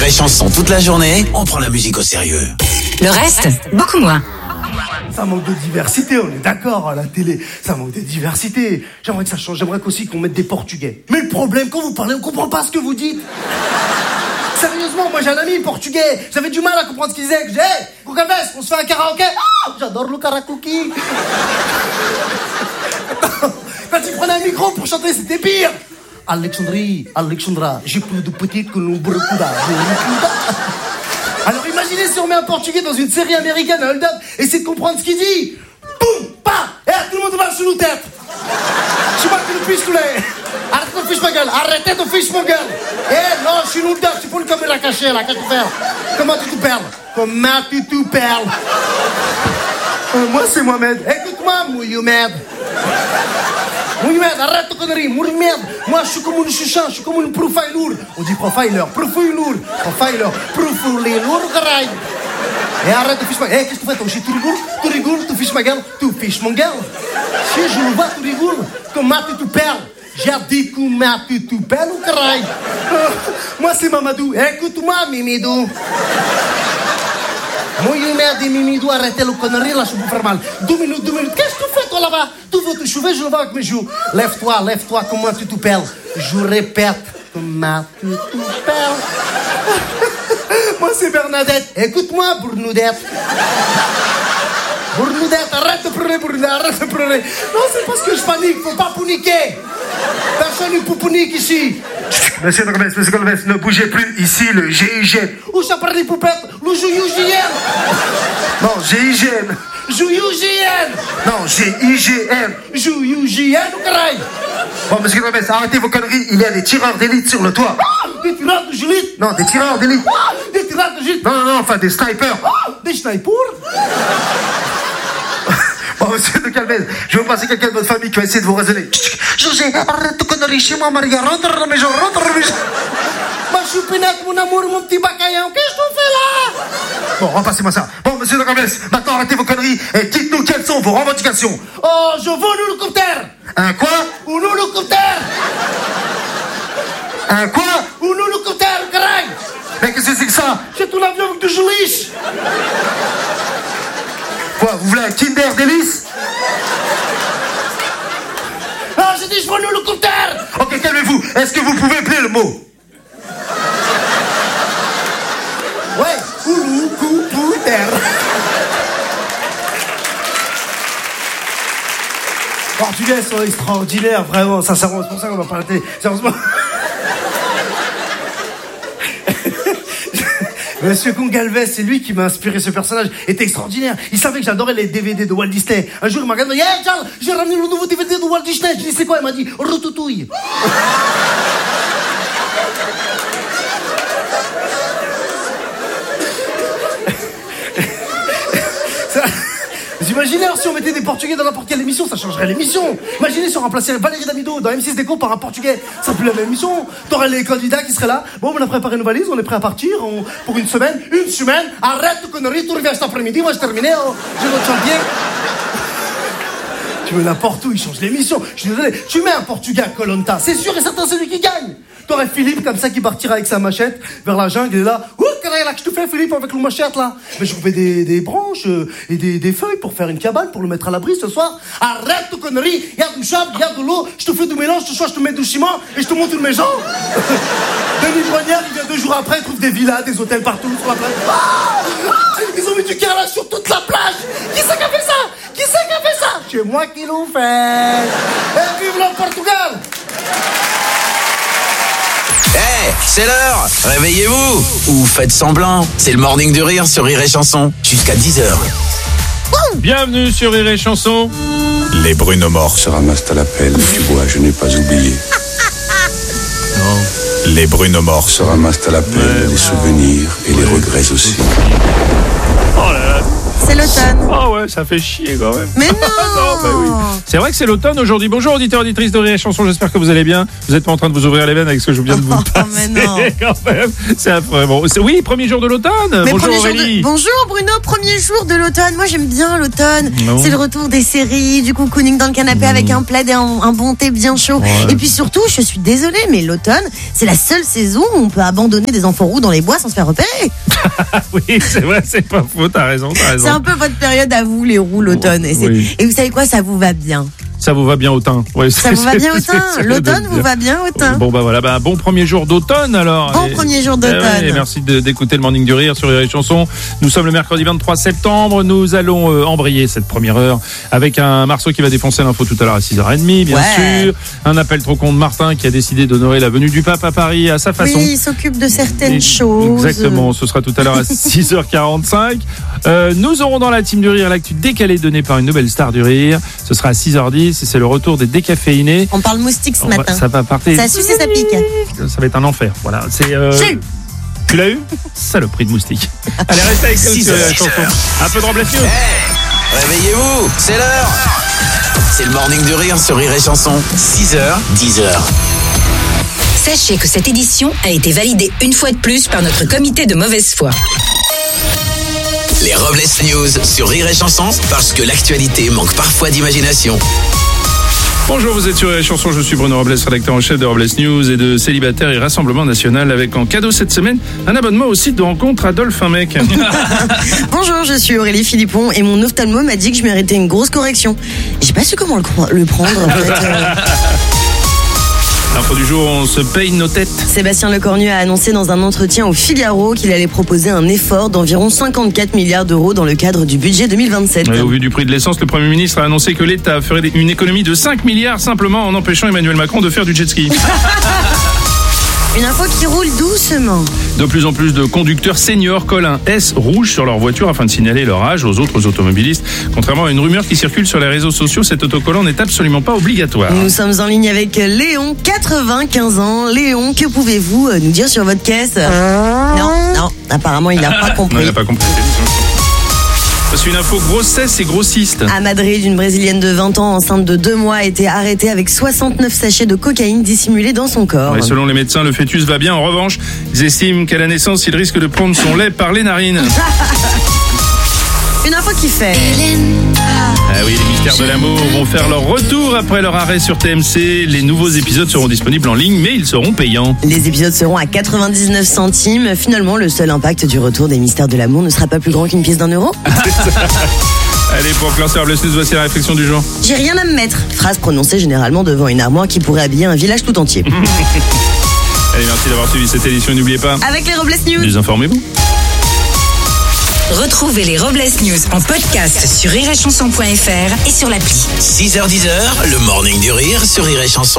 et Chanson toute la journée, on prend la musique au sérieux. Le reste, beaucoup moins. Ça manque de diversité, on est d'accord, à la télé. Ça manque de diversité. J'aimerais que ça change, j'aimerais qu'aussi qu'on mette des Portugais. Mais le problème, quand vous parlez, on comprend pas ce que vous dites. Sérieusement, moi j'ai un ami portugais. J'avais du mal à comprendre ce qu'il disait. Je dis, hey, Gugaves, on se fait un karaoké. Ah, j'adore le karaoké. Quand il prenait un micro pour chanter, c'était pire. Alexandra, j'ai plus de petites que nous brucuda. Alors imaginez si on met un portugais dans une série américaine à Hold Up, essayez de comprendre ce qu'il dit. Boum, pa, tout le monde marche sur nos têtes. Je sais pas que nous fiche tous les. Arrête de fiche ma gueule, arrêtez de fiche ma gueule. Non, je suis nous dedans, tu peux le caméra cachée là, qu'est-ce que tu fais? Comment tu te perles? Comment tu te perles? Moi c'est Mohamed, écoute-moi, Mohamed. Mohamed, arrête de conneries, Mohamed. Moi je suis comme une chouchan, je suis comme une profiler. On dit profiler, caray. Et arrête de fiche ma gueule. Qu'est-ce que tu fais toi? Tu rigoles, tu fiches ma gueule, tu fiches mon gueule. Si je le vois, tu rigoles. Comment tu te perles? J'ai dit comment tu te perles, caray. Moi c'est Mamadou, écoute-moi, Mimidou. Mohamed et Mimidou, arrêtez le connerie, là, je peux faire mal. 2 minutes. Qu'est-ce que tu fais, toi, là-bas? Tu veux te chouver, je le vois avec mes joues. Lève-toi, comment tu te perles? Je répète, comment tu te perles? Moi, c'est Bernadette. Écoute-moi, Bournoudette. Bournoudette, arrête de pleurer. Non, c'est parce que je panique, faut pas paniquer. Personne ne peut paniquer ici. Monsieur Golbès, ne bougez plus, ici le GIGN. Où ça parle des poupettes? Le GIGN. Non, GIGN. GIGN. Non, GIGN. GIGN ou caray? Bon, monsieur Golbès, arrêtez vos conneries, il y a des tireurs d'élite sur le toit. Des tireurs de gélite? Non, des tireurs d'élite. Des tireurs de gélite? Non, enfin des snipers. Des snipers? Bon, monsieur de Calvez, je vais vous passer quelqu'un de votre famille qui va essayer de vous raisonner. José, arrête de conneries chez moi, Maria, rentre à la maison. Ma choupinette, mon amour, mon petit bacaillon, qu'est-ce que tu fais là? Bon, repassez-moi ça. Bon, monsieur de Calvez, maintenant arrêtez vos conneries et dites-nous quelles sont vos revendications. Oh, je veux un hélicoptère. Un quoi? Un hélicoptère. Un quoi? Un hélicoptère, caray. Mais qu'est-ce que c'est que ça? C'est un avion avec du geliche. Quoi, vous voulez un Kinder Délice? Ah, j'ai dit je veux un hélicoptère. Ok, calmez-vous. Est-ce que vous pouvez appeler le mot? Ouais, hélicoptère. Portugais sont extraordinaires, vraiment, sincèrement, c'est pour ça qu'on va pas arrêter. Sérieusement. Monsieur Gongalves, c'est lui qui m'a inspiré ce personnage. Il était extraordinaire. Il savait que j'adorais les DVD de Walt Disney. Un jour, il m'a regardé. Hey Charles, j'ai ramené le nouveau DVD de Walt Disney. Je lui ai dit c'est quoi? Il m'a dit Routouille. Vous imaginez si on mettait des Portugais dans n'importe quelle émission, ça changerait l'émission. Imaginez si on remplaçait Valérie Damido dans M6 Déco par un Portugais, ça serait plus la même émission. T'aurais les candidats qui seraient là. Bon, on a préparé nos valises, on est prêt à partir pour une semaine. Une semaine, arrête de conneries, tu reviens cet après-midi, moi j'ai terminé, j'ai notre champion. Tu veux n'importe où, il change l'émission. Je suis désolé, tu mets un Portugais à Koh Lanta, c'est sûr et certain c'est lui qui gagne. T'aurais Philippe comme ça qui partira avec sa machette vers la jungle et là, là que je te fais Philippe avec le machette là. Mais je trouvais des branches et des feuilles pour faire une cabane pour le mettre à l'abri ce soir. Arrête de conneries, il y a du sable, il y a de l'eau, je te fais du mélange, ce soir je te mets du ciment et je te monte une maison. Denis Brognard, il vient 2 jours après, il trouve des villas, des hôtels partout sur la plage. Ils ont mis du carrelage sur toute la plage. Qui c'est qui a fait ça? C'est moi qui l'ai fait. Et vive le Portugal. C'est l'heure. Réveillez-vous. Ou faites semblant. C'est le morning du rire sur Rire et Chanson. Jusqu'à 10h. Bienvenue sur Rire et Chanson. Les Bruno Morts se ramassent à l'appel. Tu vois, je n'ai pas oublié. Non. Les Bruno Morts se ramassent à l'appel. Les souvenirs et les regrets aussi. Oh là là. c'est l'automne. Oh ouais, ça fait chier quand même. Mais non, Non, bah oui. C'est vrai que c'est l'automne aujourd'hui. Bonjour auditeurs, auditrices de Rire et Chanson, j'espère que vous allez bien. Vous n'êtes pas en train de vous ouvrir les veines avec ce que je viens de vous passer. Mais non. Quand même, c'est affreux. Bon, oui, premier jour de l'automne. Mais Bonjour premier jour Aurélie. Bonjour Bruno, premier jour de l'automne. Moi j'aime bien l'automne. Non. C'est le retour des séries, du cocooning dans le canapé avec un plaid et un bon thé bien chaud. Ouais. Et puis surtout, je suis désolée, mais l'automne, c'est la seule saison où on peut abandonner des enfants roux dans les bois sans se faire repérer. Oui, c'est vrai, c'est pas faux, t'as raison. C'est un peu votre période à vous, les roux, l'automne. Oui. Et vous savez quoi, ça vous va bien. Ça vous va bien au teint. Ouais, Ça vous va bien au teint. L'automne vous va bien au teint. Bon bah voilà, bon premier jour d'automne alors. Bon premier jour d'automne. Et merci d'écouter le Morning du Rire sur Rire et Chanson. Nous sommes le mercredi 23 septembre. Nous allons embrayer cette première heure avec un Marceau qui va défoncer l'info tout à l'heure à 6h30, bien sûr. Un appel trop con de Martin qui a décidé d'honorer la venue du pape à Paris à sa façon. Oui, il s'occupe de certaines choses. Exactement, ce sera tout à l'heure à 6h45. Nous aurons dans la team du Rire l'actu décalée donnée par une nouvelle star du Rire. Ce sera à 6h10 et c'est le retour des décaféinés. On parle moustique ce matin. Ça va partir. Ça suce et ça pique. Ça va être un enfer. Voilà, c'est. J'ai eu. Tu l'as eu? Saloperie de moustique. Allez, restez avec 6 nous sur la heures. chanson. Un peu de Robles News. Réveillez-vous, c'est l'heure. C'est le Morning du Rire sur Rire et Chanson. 6h, 10h. Sachez que cette édition a été validée une fois de plus par notre comité de mauvaise foi. Les Robles News sur Rire et Chanson, parce que l'actualité manque parfois d'imagination. Bonjour, vous êtes sur Rire et Chanson. Je suis Bruno Robles, rédacteur en chef de Robles News et de Célibataire et Rassemblement National, avec en cadeau cette semaine un abonnement au site de rencontre Adolphe un mec. Bonjour, je suis Aurélie Philippon et mon ophtalmo m'a dit que je méritais une grosse correction. J'ai pas su comment le prendre en fait. L'info du jour, on se paye nos têtes. Sébastien Lecornu a annoncé dans un entretien au Figaro qu'il allait proposer un effort d'environ 54 milliards d'euros dans le cadre du budget 2027. Au vu du prix de l'essence, le Premier ministre a annoncé que l'État ferait une économie de 5 milliards simplement en empêchant Emmanuel Macron de faire du jet ski. Une info qui roule doucement. De plus en plus de conducteurs seniors collent un S rouge sur leur voiture afin de signaler leur âge aux autres automobilistes. Contrairement à une rumeur qui circule sur les réseaux sociaux, cet autocollant n'est absolument pas obligatoire. Nous sommes en ligne avec Léon, 95 ans. Léon, que pouvez-vous nous dire sur votre caisse? Non, apparemment il n'a pas compris. Non, il n'a pas compris. C'est une info grossesse et grossiste. À Madrid, une Brésilienne de 20 ans enceinte de 2 mois a été arrêtée avec 69 sachets de cocaïne dissimulés dans son corps. Et selon les médecins, le fœtus va bien. En revanche, ils estiment qu'à la naissance, il risque de prendre son lait par les narines. Une info qui fait. Ah oui, les mystères de l'amour vont faire leur retour après leur arrêt sur TMC. Les nouveaux épisodes seront disponibles en ligne, mais ils seront payants. Les épisodes seront à 99 centimes. Finalement, le seul impact du retour des mystères de l'amour ne sera pas plus grand qu'une pièce d'€1. Allez, pour classer Robles News, voici la réflexion du jour. J'ai rien à me mettre. Phrase prononcée généralement devant une armoire qui pourrait habiller un village tout entier. Allez, merci d'avoir suivi cette édition. N'oubliez pas, Avec les Robles News. désinformez-vous. Retrouvez les Robles News en podcast sur rireetchanson.fr et sur l'appli. 6h, 10h, le Morning du Rire sur Rire et Chanson.